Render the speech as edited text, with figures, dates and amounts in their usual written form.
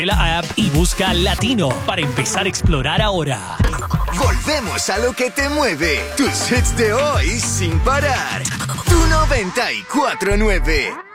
la app y busca Latino para empezar a explorar ahora. Volvemos a lo que te mueve. Tus hits de hoy sin parar. Tu 94.9.